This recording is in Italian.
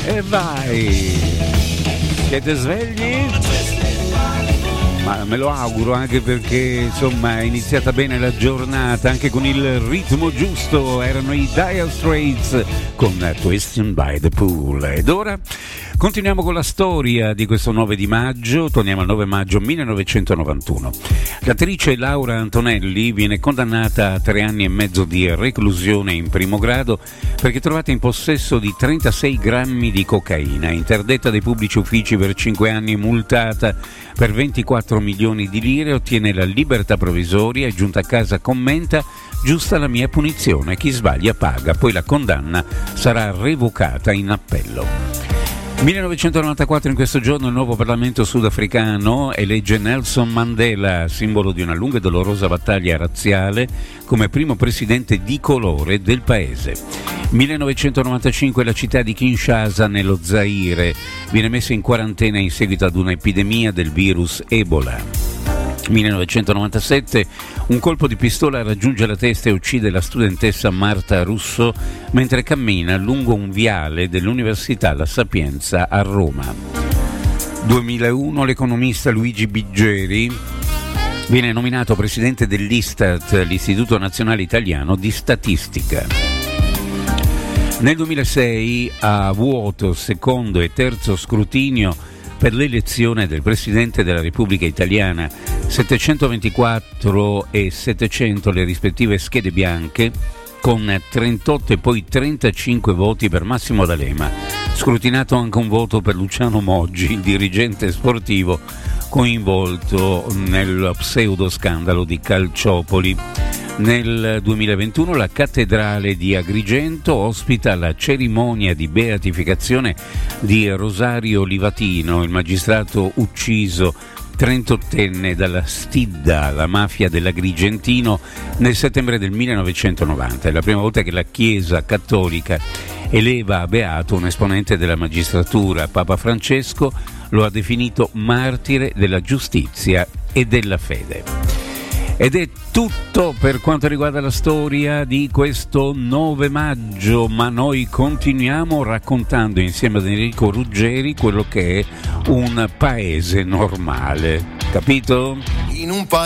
E vai! Siete svegli? Ma me lo auguro, anche perché insomma è iniziata bene la giornata, anche con il ritmo giusto. Erano i Dire Straits con Twisting by the Pool. Ed ora continuiamo con la storia di questo 9 di maggio, torniamo al 9 maggio 1991. L'attrice Laura Antonelli viene condannata a 3 anni e mezzo di reclusione in primo grado perché trovata in possesso di 36 grammi di cocaina, interdetta dai pubblici uffici per 5 anni, multata per 24 milioni di lire, ottiene la libertà provvisoria e giunta a casa commenta: giusta la mia punizione, chi sbaglia paga, poi la condanna sarà revocata in appello. 1994, in questo giorno il nuovo Parlamento sudafricano elegge Nelson Mandela, simbolo di una lunga e dolorosa battaglia razziale, come primo presidente di colore del paese. 1995 la città di Kinshasa, nello Zaire, viene messa in quarantena in seguito ad un'epidemia del virus Ebola. 1997 un colpo di pistola raggiunge la testa e uccide la studentessa Marta Russo mentre cammina lungo un viale dell'Università La Sapienza a Roma. 2001 l'economista Luigi Biggeri viene nominato presidente dell'Istat, l'Istituto Nazionale Italiano di Statistica. Nel 2006 a vuoto secondo e terzo scrutinio per l'elezione del Presidente della Repubblica Italiana, 724 e 700 le rispettive schede bianche, con 38 e poi 35 voti per Massimo D'Alema. Scrutinato anche un voto per Luciano Moggi, il dirigente sportivo coinvolto nel pseudo scandalo di Calciopoli. Nel 2021 la cattedrale di Agrigento ospita la cerimonia di beatificazione di Rosario Livatino, il magistrato ucciso 38enne dalla Stidda, la mafia dell'Agrigentino, nel settembre del 1990. È la prima volta che la Chiesa cattolica eleva a beato un esponente della magistratura. Papa Francesco lo ha definito martire della giustizia e della fede. Ed è tutto per quanto riguarda la storia di questo 9 maggio, ma noi continuiamo raccontando insieme ad Enrico Ruggeri quello che è un paese normale, capito? In un